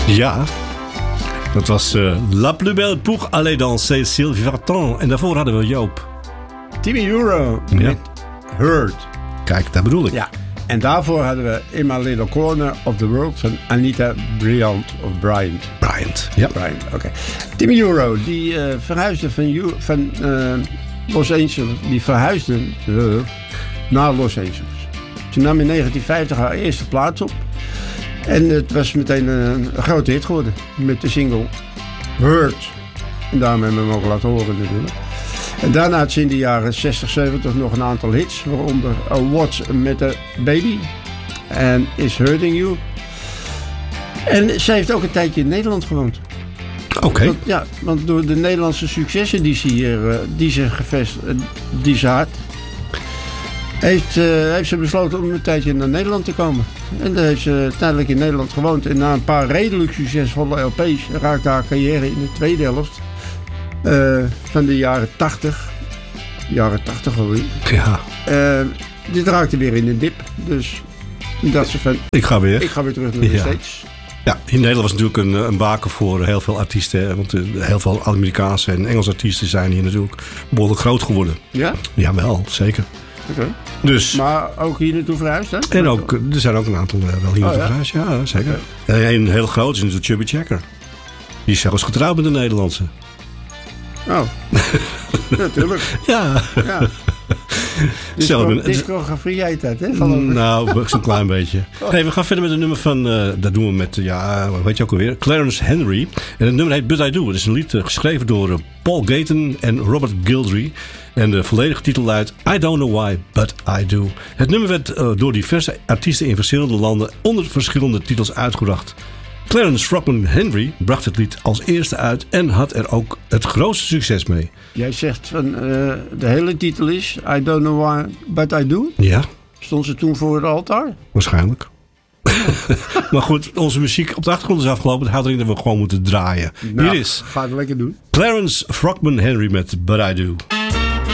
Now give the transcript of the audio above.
Ja, dat was La Plus Belle pour aller danser, Sylvie Vartan. En daarvoor hadden we Joop. Timmy Euro met Hurt. Kijk, dat bedoel ik. Ja, en daarvoor hadden we In My Little Corner of the World van Anita Bryant. Bryant, ja. Bryant, oké. Timmy Euro, die verhuisde van Los Angeles. Die verhuisde naar Los Angeles. Ze nam in 1950 haar eerste plaats op. En het was meteen een grote hit geworden. Met de single Hurt. En daarom hebben we hem ook laten horen natuurlijk. En daarna had ze in de jaren 60, 70 nog een aantal hits. Waaronder What's Met a Baby. En Is Hurting You. En ze heeft ook een tijdje in Nederland gewoond. Oké. Want door de Nederlandse successen die ze had... Heeft ze besloten om een tijdje naar Nederland te komen. En daar heeft ze tijdelijk in Nederland gewoond. En na een paar redelijk succesvolle LP's raakte haar carrière in de tweede helft van de jaren 80. Jaren 80 alweer. Ja. Dit raakte weer in een dip. Dus dat ze van... Ik ga weer terug naar de States. Ja, in Nederland was natuurlijk een baken voor heel veel artiesten. Want heel veel Amerikaanse en Engelse artiesten zijn hier natuurlijk behoorlijk groot geworden. Ja? Jawel, zeker. Okay. Dus, maar ook hier naartoe verhuisd, hè? En ook, er zijn ook een aantal wel hier naartoe verhuisd. Ja, zeker. Okay. Een heel groot is natuurlijk Chubby Checker. Die is zelfs getrouwd met een Nederlandse. Oh, natuurlijk. Ja. Discografie heet dat, hè? Nou, zo'n klein beetje. Hey, we gaan verder met een nummer van... dat doen we met, weet je ook alweer? Clarence Henry. En het nummer heet But I Do. Het is een lied geschreven door Paul Gayton en Robert Guillory. En de volledige titel luidt I Don't Know Why, But I Do. Het nummer werd door diverse artiesten in verschillende landen onder verschillende titels uitgebracht. Clarence Frogman Henry bracht het lied als eerste uit en had er ook het grootste succes mee. Jij zegt van de hele titel is I Don't Know Why, But I Do? Ja. Stond ze toen voor het altaar? Waarschijnlijk. Maar goed, onze muziek op de achtergrond is afgelopen. Het houdt erin dat we gewoon moeten draaien. Nou, hier is ga het lekker doen. Clarence Frogman Henry met But I Do.